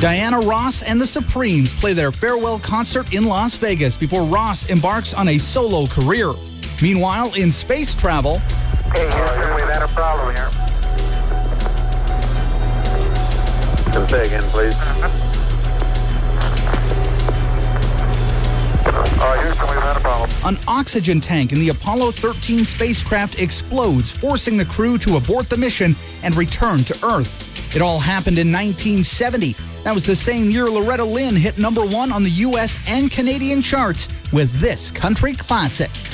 Diana Ross and the Supremes play their farewell concert in Las Vegas before Ross embarks on a solo career. Meanwhile, in space travel... Hey, Houston, we've had a problem here. Say again, please. Houston, we've had a problem. An oxygen tank in the Apollo 13 spacecraft explodes, forcing the crew to abort the mission and return to Earth. It all happened in 1970. That was the same year Loretta Lynn hit #1 on the U.S. and Canadian charts with this country classic.